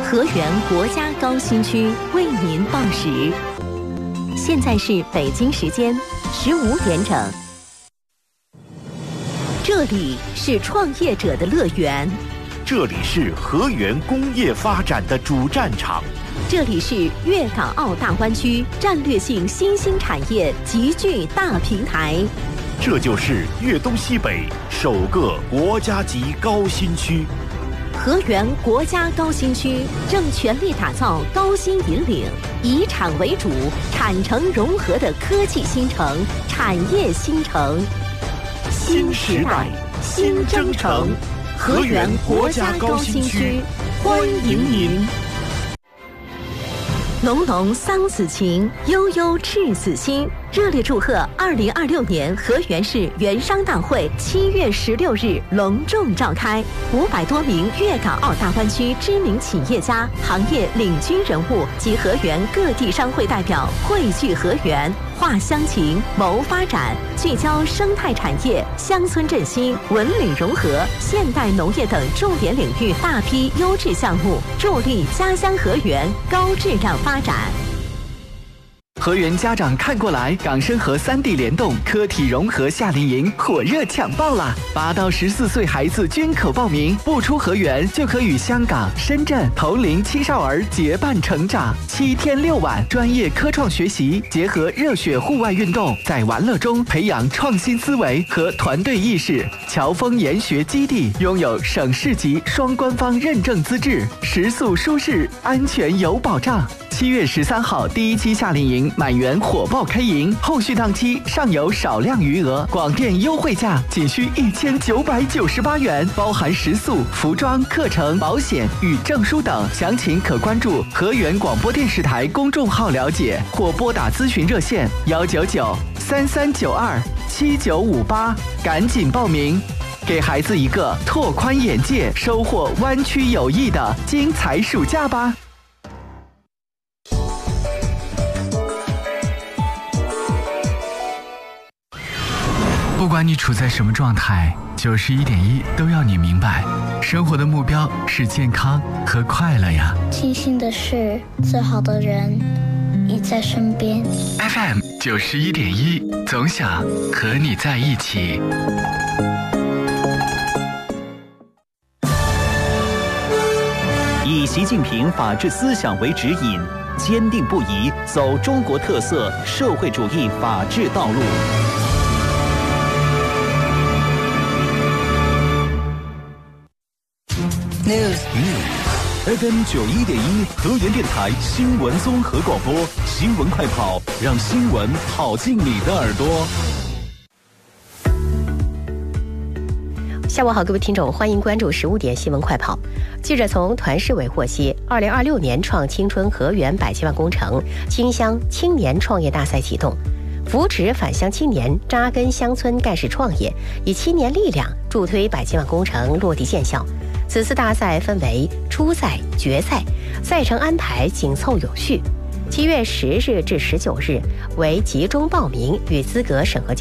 河源国家高新区为您报时。现在是北京时间15点整。这里是创业者的乐园， 这里是河源工业发展的主战场， 这里是粤港澳大湾区战略性新兴产业集聚大平台， 这就是粤东西北首个国家级高新区。 河源国家高新区正全力打造高新引领、以产为主、产城融合的科技新城、产业新城。新时代，新征程，河源国家高新区，欢迎您。浓浓桑梓情，悠悠赤子心。热烈祝贺2026年河源市园商大会7月16日隆重召开，500多名粤港澳大湾区知名企业家、行业领军人物及河源各地商会代表汇聚河源，话乡情，谋发展，聚焦生态产业、乡村振兴、文旅融合、现代农业等重点领域大批优质项目，助力家乡河源高质量发展。 河源家长看过来，港深河3地联动科体融合夏令营火热抢报啦！8到14岁孩子均可报名，不出河源就可与香港、深圳同龄青少儿结伴成长。7天6晚，专业科创学习，结合热血户外运动，在玩乐中培养创新思维和团队意识。侨丰研学基地拥有省市级双官方认证资质，食宿舒适，安全有保障。7月13号第1期夏令营满员火爆开营，后续档期尚有少量余额，广电优惠价仅需1998元，包含食宿、服装、课程、保险与证书等。详情可关注河源广播电视台公众号了解，或拨打咨询热线199-3392-7958，赶紧报名，给孩子一个拓宽眼界、收获湾区友谊的精彩暑假吧。 不管你处在什么状态，91.1都要你明白，生活的目标是健康和快乐呀。 庆幸的是，最好的人你在身边。 FM 91.1，总想和你在一起。 以习近平法治思想为指引，坚定不移走中国特色社会主义法治道路。FM 91.1河源电台新闻综合广播，新闻快跑，让新闻跑进你的耳朵。 下午好，各位听众，欢迎关注15点新闻快跑。记者从团市委获悉，2026年创青春河源100千万工程青乡青年创业大赛启动，扶持返乡青年扎根乡村干事创业，以青年力量助推100千万工程落地见效。此次大赛分为初赛、决赛，赛程安排紧凑有序。7月10日至19日为集中报名与资格审核